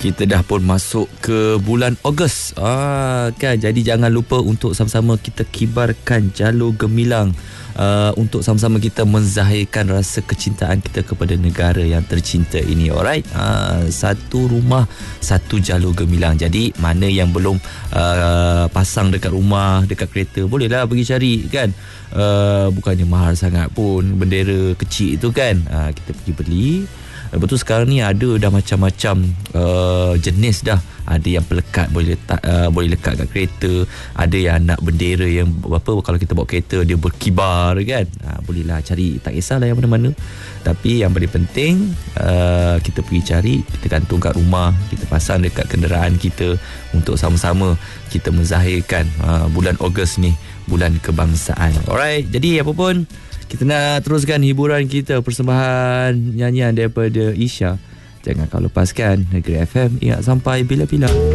Kita dah pun masuk ke bulan Ogos. Kan, jadi jangan lupa untuk sama-sama kita kibarkan jalur gemilang untuk sama-sama kita menzahirkan rasa kecintaan kita kepada negara yang tercinta ini. Alright. Satu rumah, satu jalur gemilang. Jadi mana yang belum pasang dekat rumah, dekat kereta, bolehlah pergi cari kan. Bukannya mahal sangat pun bendera kecil itu kan. Kita pergi beli. Lepas tu sekarang ni ada dah macam-macam jenis dah. Ada yang pelekat boleh lekat kat kereta. Ada yang nak bendera yang kalau kita bawa kereta dia berkibar kan. Bolehlah cari, tak kisahlah yang mana-mana. Tapi yang paling penting kita pergi cari, kita gantung kat rumah, kita pasang dekat kenderaan kita untuk sama-sama kita menzahirkan bulan Ogos ni, bulan kebangsaan. Alright, jadi apa pun kita nak teruskan hiburan kita, persembahan nyanyian daripada Isha. Jangan kau lepaskan Negeri FM, ingat sampai bila-bila.